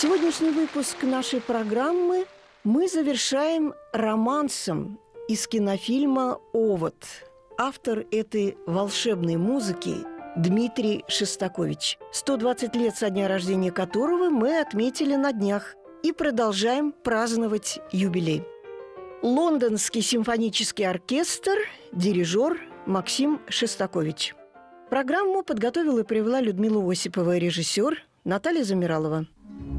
Сегодняшний выпуск нашей программы мы завершаем романсом из кинофильма «Овод». Автор этой волшебной музыки Дмитрий Шостакович, 120 лет со дня рождения которого мы отметили на днях и продолжаем праздновать юбилей. Лондонский симфонический оркестр, дирижер Максим Шостакович. Программу подготовила и провела Людмила Осипова, режиссер Наталья Замиралова.